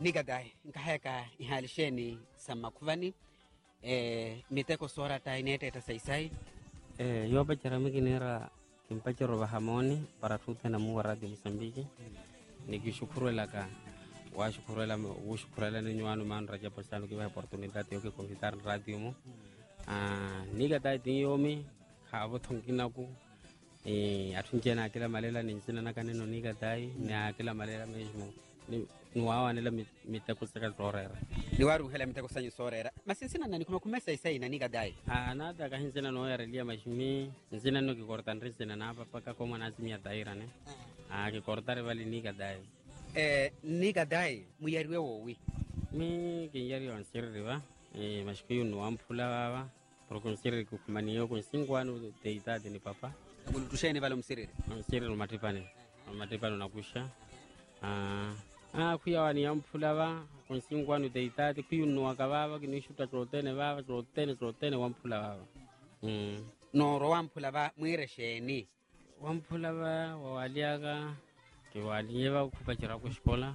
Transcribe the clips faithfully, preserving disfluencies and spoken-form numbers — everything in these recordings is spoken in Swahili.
nigadai nkaheka ihalisheni samakuvani eh miteko sora ta inete ta saisai eh yo bachara miginera kimpachero bahamoni para tuta na mu radio Msambiki nikishukuru laka wa shukuru la wa shukuru la nyuano man raja pasano kiba oportunidad yo ke convidar radio mo ah nigadai dinyomi khabo thongina ku eh atunjena kila malela ninjina na kaneno nigadai na kila malela mesmo ni nuawa nila miteko saka zorera ni waru hela miteko sanyo sorera masinsina nani kuma kumesa isai na nigadai ah nada ka hinsina no ya relia mashimi nsina no ki kortan resina na papa ka koma nazimia daira ne ah ki kortare vali nigadai eh nigadai muyariwe wowi mi ki yari on sirriwa eh mashkiyu no ampula baba por consirri ku kumaniyo kun singwanu deita de ni papa kulutusheni vale msiriri msiriri matipane matipane nakusha ah ah kuyawani yampula ba konsingwanu deitati kuyunwa kababa kinishuta trotene baba trotene trotene wampula baba mm no ro wampula ba mwiresheni wampula ba wawaliaga kiwalieva kupachira ku shikola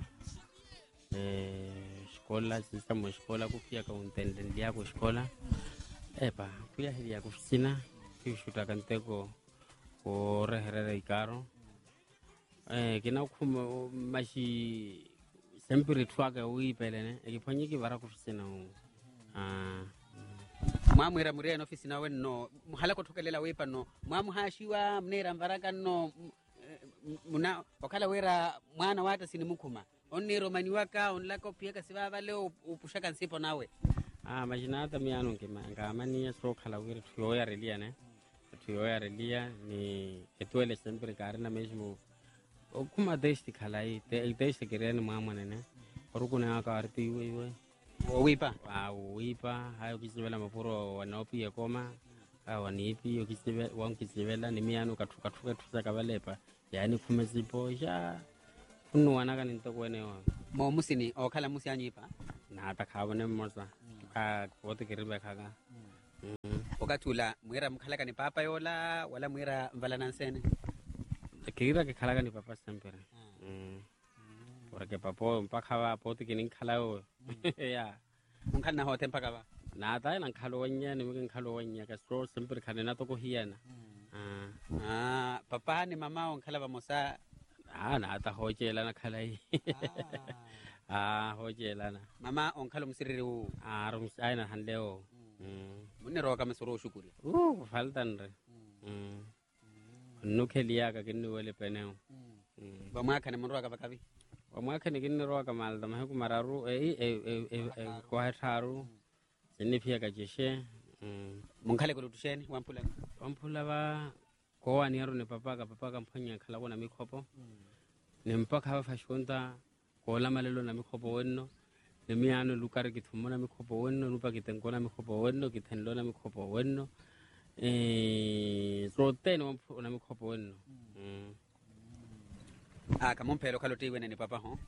eh shikola sisa mo shikola kufia ka untendendia ku shikola epa kuya hiria kufisina kishuta kanteko ko reherera ikaro eh kina kuma mashi sempre twaka uipelene ekiponyiki bara kufisina ah mwamu era muri office nawe no muhala ko thokelela wepa no mwamu hashiwa mnera mbaraka no muna wakala wera mwana wata sinimukuma onni romani waka onlako pieka sibaba leo upushaka nsipo nawe ah majinata miano ngimanga amani so khala wera tuyoya relia ne tuyoya relia ni etwele sempre karina mesmo okuma desti khalai te desti kirene mamane ne orukuna ka arti wewe wipa ah wipa hayo kisibela mapuro wanaopi yakoma awanipi yokisibela wankisibela ni miano katuka tuka tusaka balepa yani kumesipo ja kunwana kana ntokwene wa mo musini okhala musianyipa na atakhabone mmoza ka kote kiribe khaga okatula mwera mkhalaka ni papa yola wala mwera mvalana nsene kira ke khalaka ni papa sempre mm porque papo mpaka ba pote kinin khalao ya unkhalna hote mpaka ba na ta na khalo wanya ni mkin khalo wanya ka stro sempre khanena to ko hiyana ah ah papa ni mama onkhala ba mosa ah na ta hojela na khalai ah hojela na mama onkhala musiriri u ah rum sai na handeo mm munne roka masoro shukuri uh faltan re mm nukelia ka kinni wele peneo mm ba mwaka na mroka bakabi wa mwaka ni kinni roka malda maheku mararu e e ko hatharu sinni pia ka jeshe mm munkhale ko lutusheni wampula wampula ba ko wani yaro ne papa ka papa ka mphanya khala kona mikhopo ne mpaka ha fashonta ko la malelo na mikhopo wenno ne miano lukare ki thumona mikhopo wenno lupa ki tenkona mikhopo wenno ki thenlo na mikhopo wenno eh troteno na mikhopo wenno mm ah kamompelo kaloti wene ni papa ho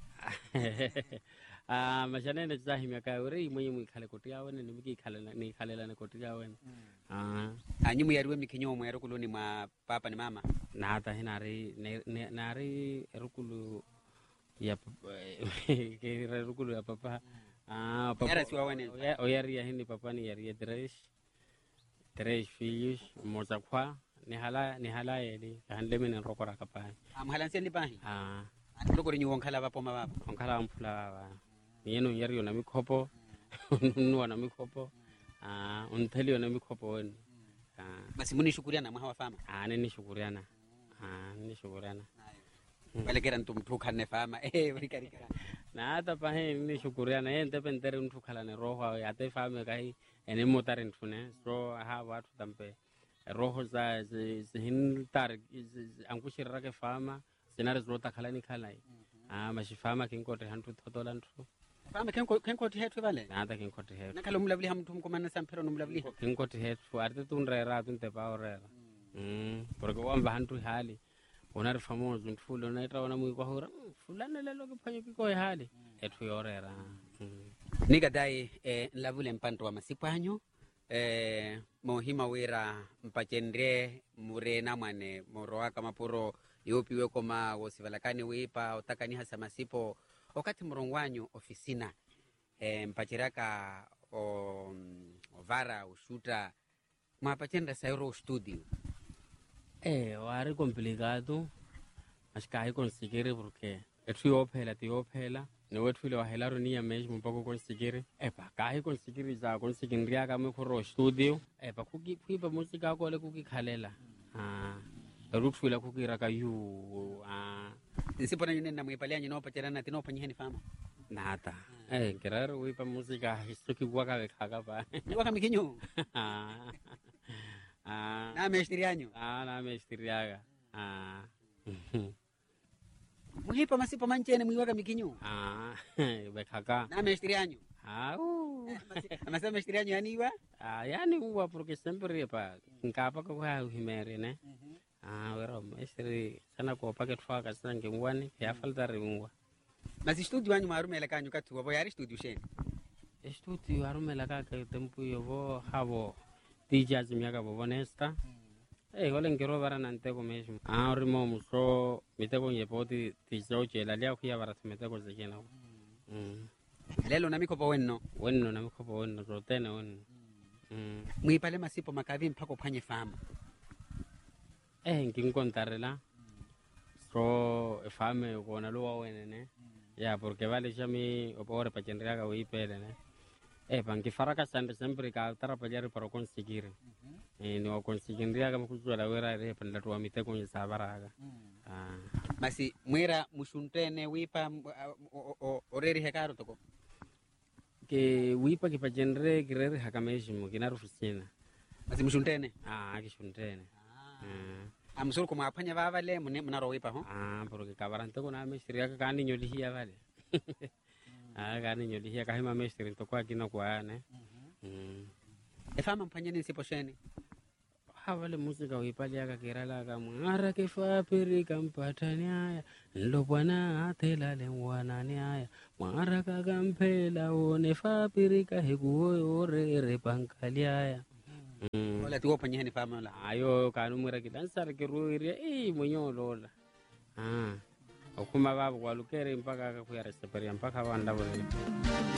ah mashane ne zahimya ka uri mwenye mwikhale koti yawe ne miki khale ni khalela ne koti yawe ah anyi muyariwe mikinyo mwero kuloni mwa papa ni mama na hata hinari nari rukulu ya ke rukulu ya papa ah papa era siwa wene o yari ya hini papa ni yari tres tres filhos moza kwa ni hala ni hala yeli hande menen rokora kapa am halanse ni bahi ah rokori nyu onkhala bapo mababa onkhala mphula baba yeno yari yona mikhopo nuwa na mikhopo ah untheli yona mikhopo wena ah basi muni shukuriana mwa fama ah nini shukuriana ah nini shukuriana balekera ntumthuka ne fama eh barikarika na ata pahe nini shukuriana ente pentere nthukhala ne roho ate fama kai ene motare nthune so ha watu tampe roho za zihin tar ankushirra ke fama senare zota khalani khalai ah mashifama kinkote hantu thotola nthu fama kenko kenko thihethu vale na ata kinkote hethu nakalo mlavli hamthum komana samphero nomlavli kinkote hethu arte tunrera tunte paorera mm porque wamba hantu hali onari famoso ntfulo na ita wana mwiko hora fulana lelo ke phanyo piko hali ethu yorera nigadai eh lavule mpanto wa masipwanyo eh mohima wera mpachendre murena mwane moroaka mapuro yopiwe koma wosivalakani wipa utakani hasa masipo wakati mrongwanyu ofisina e, mpachiraka o, o vara ushuta mwapachenda sairo o studio eh wari complicado mas kahi conseguir porque etu yophela tiyophela newethu le wahela ni ya mesmo mpaka conseguir epa kahi conseguir za conseguir ya kama khoro studio epa kuki kuipa musika ko le kuki khalela ah eruthu la kuki raka yu ah sipona nyine na mwipalia nyino pachirana tino panyiheni fama nata eh kiraro wipa musika histoki kwa ka khaka ba waka mikinyo ah ah na mestirianyo ah na mestiriaga ah muhipa masipa manchene mwiwaka mikinyo ah bekhaka na mestirianyo au anasema mestirianyo yani iwa ah yani uwa porque sempre pa nkapa ko ha himere ne ah wero mestri sana ko paket faka sange ngwani ya falta ringwa mas studio anyu marume lekanyu katu wabo yari studio sheni studio arume laka ka tempo yobo habo teachers miaka bobo nesta eh wale ngero bara nante ko mesmo ah rimo muso miteko nyepoti tizoche la lia kuya bara miteko zekena mm lelo na mikopo wenno wenno na mikopo wenno rotene wenno mm mwipale masipo makavi mpako phanye fama eh nginkontarela so fame ko na lo wenene ya porque vale chami opore pachendria ka wipele ne eh banki faraka sande sempre ka tara pajari para conseguir eh no conseguiria kama kujua wera re panda tu amite kwenye sabaraga ah basi mwera mushuntene wipa oreri hekaro toko ke wipa kipajendre kirere hakameshimo kinaru fusina basi mushuntene ah kishuntene ah amsuru kuma apanya vavale mnaro wipa ho ah porque kabarante kuna meshiria kani nyolihia vale ah kani nyolihia kahima meshiria to kwa kina kwa ne mm efama mpanyeni sipo sheni wale musika wipalia kakirala kamara kifa piri kampatania ndo bwana atela lemwana nya mara kagampela one fa piri kahiguo ore re pankalia wala tuwo panyeni fama la ayo kanumira kidansar kiruire eh monyolola ah okuma babo kwalukere mpaka akakuyara separi mpaka wanda bole